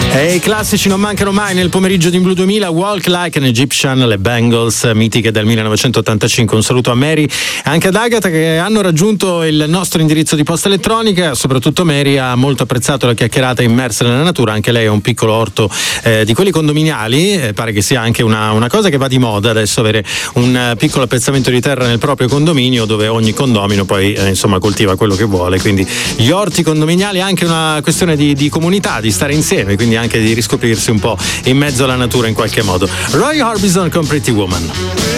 E i classici non mancano mai nel pomeriggio di Blue 2000. Walk Like an Egyptian, le Bangles, mitiche del 1985. Un saluto a Mary e anche ad Agatha, che hanno raggiunto il nostro indirizzo di posta elettronica. Soprattutto Mary ha molto apprezzato la chiacchierata immersa nella natura. Anche lei ha un piccolo orto di quelli condominiali. Pare che sia anche una cosa che va di moda adesso, avere un piccolo appezzamento di terra nel proprio condominio, dove ogni condomino poi coltiva quello che vuole. Quindi gli orti condominiali è anche una questione di comunità, di stare insieme, quindi anche di riscoprirsi un po' in mezzo alla natura in qualche modo. Roy Orbison con Pretty Woman.